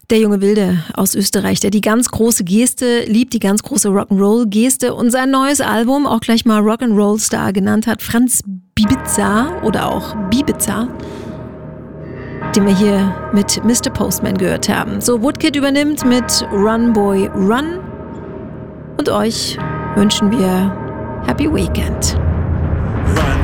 Der junge Wilde aus Österreich, der die ganz große Geste liebt, die ganz große Rock'n'Roll-Geste und sein neues Album auch gleich mal Rock'n'Roll-Star genannt hat, Franz Bibiza oder auch Bibiza, den wir hier mit Mr. Postman gehört haben. So, Woodkid übernimmt mit Run Boy Run und euch wünschen wir Happy Weekend. Run.